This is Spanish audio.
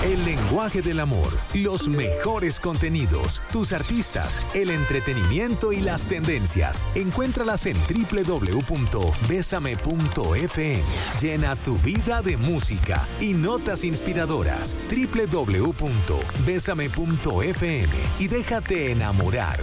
El lenguaje del amor, los mejores contenidos, tus artistas, el entretenimiento y las tendencias. Encuéntralas en www.besame.fm. Llena tu vida de música y notas inspiradoras. www.besame.fm y déjate enamorar